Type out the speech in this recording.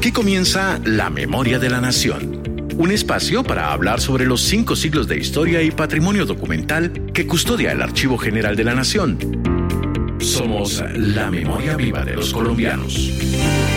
Aquí comienza La Memoria de la Nación, un espacio para hablar sobre los 5 siglos de historia y patrimonio documental que custodia el Archivo General de la Nación. Somos la memoria viva de los colombianos.